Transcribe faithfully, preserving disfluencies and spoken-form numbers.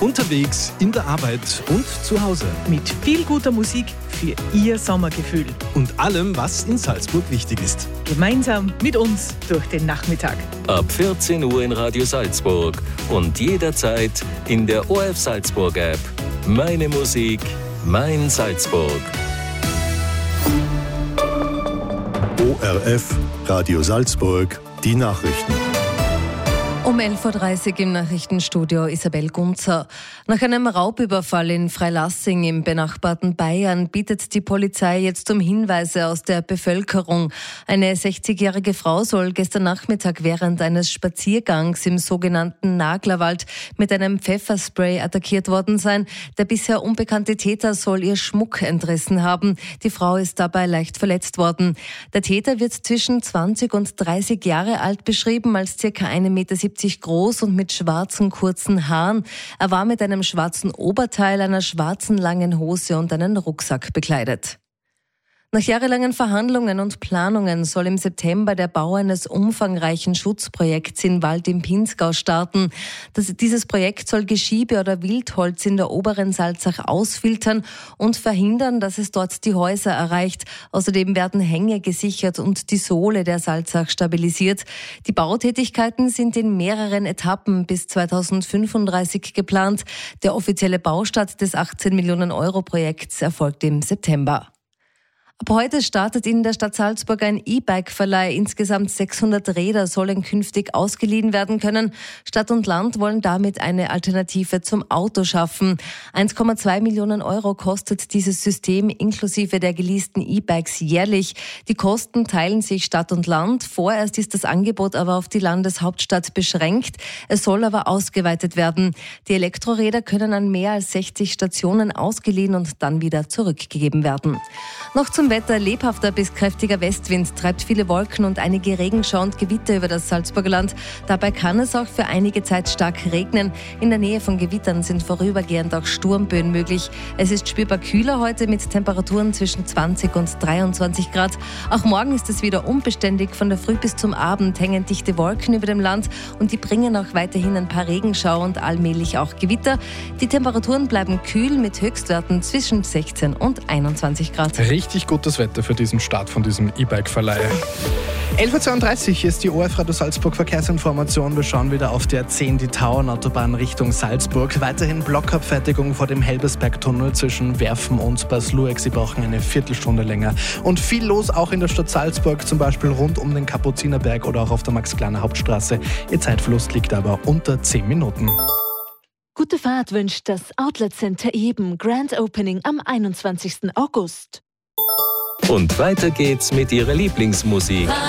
Unterwegs, in der Arbeit und zu Hause. Mit viel guter Musik für Ihr Sommergefühl. Und allem, was in Salzburg wichtig ist. Gemeinsam mit uns durch den Nachmittag. Ab vierzehn Uhr in Radio Salzburg und jederzeit in der O R F Salzburg App. Meine Musik, mein Salzburg. O R F, Radio Salzburg, die Nachrichten. Um elf Uhr dreißig im Nachrichtenstudio Isabel Gunzer. Nach einem Raubüberfall in Freilassing im benachbarten Bayern bittet die Polizei jetzt um Hinweise aus der Bevölkerung. Eine sechzigjährige Frau soll gestern Nachmittag während eines Spaziergangs im sogenannten Naglerwald mit einem Pfefferspray attackiert worden sein. Der bisher unbekannte Täter soll ihr Schmuck entrissen haben. Die Frau ist dabei leicht verletzt worden. Der Täter wird zwischen zwanzig und dreißig Jahre alt beschrieben, als circa ein Meter siebzig groß und mit schwarzen kurzen Haaren. Er war mit einem schwarzen Oberteil, einer schwarzen langen Hose und einem Rucksack bekleidet. Nach jahrelangen Verhandlungen und Planungen soll im September der Bau eines umfangreichen Schutzprojekts in Wald im Pinzgau starten. Das, dieses Projekt soll Geschiebe oder Wildholz in der oberen Salzach ausfiltern und verhindern, dass es dort die Häuser erreicht. Außerdem werden Hänge gesichert und die Sohle der Salzach stabilisiert. Die Bautätigkeiten sind in mehreren Etappen bis zweitausendfünfunddreißig geplant. Der offizielle Baustart des achtzehn Millionen Euro Projekts erfolgt im September. Ab heute startet in der Stadt Salzburg ein E-Bike-Verleih. Insgesamt sechshundert Räder sollen künftig ausgeliehen werden können. Stadt und Land wollen damit eine Alternative zum Auto schaffen. eins Komma zwei Millionen Euro kostet dieses System inklusive der geleasten E-Bikes jährlich. Die Kosten teilen sich Stadt und Land. Vorerst ist das Angebot aber auf die Landeshauptstadt beschränkt. Es soll aber ausgeweitet werden. Die Elektroräder können an mehr als sechzig Stationen ausgeliehen und dann wieder zurückgegeben werden. Noch zum Wetter: lebhafter bis kräftiger Westwind treibt viele Wolken und einige Regenschauer und Gewitter über das Salzburger Land. Dabei kann es auch für einige Zeit stark regnen. In der Nähe von Gewittern sind vorübergehend auch Sturmböen möglich. Es ist spürbar kühler heute mit Temperaturen zwischen zwanzig und dreiundzwanzig Grad. Auch morgen ist es wieder unbeständig. Von der Früh bis zum Abend hängen dichte Wolken über dem Land und die bringen auch weiterhin ein paar Regenschauer und allmählich auch Gewitter. Die Temperaturen bleiben kühl mit Höchstwerten zwischen sechzehn und einundzwanzig Grad. Richtig gutes Wetter für diesen Start von diesem E-Bike-Verleih. elf Uhr zweiunddreißig ist die O R F Radio Salzburg Verkehrsinformation. Wir schauen wieder auf die A zehn, die Tauernautobahn Richtung Salzburg. Weiterhin Blockabfertigung vor dem Helbersberg-Tunnel zwischen Werfen und Baslueck. Sie brauchen eine Viertelstunde länger. Und viel los auch in der Stadt Salzburg, zum Beispiel rund um den Kapuzinerberg oder auch auf der Max-Kleiner-Hauptstraße. Ihr Zeitverlust liegt aber unter zehn Minuten. Gute Fahrt wünscht das Outlet Center Eben. Grand Opening am einundzwanzigsten August. Und weiter geht's mit Ihrer Lieblingsmusik.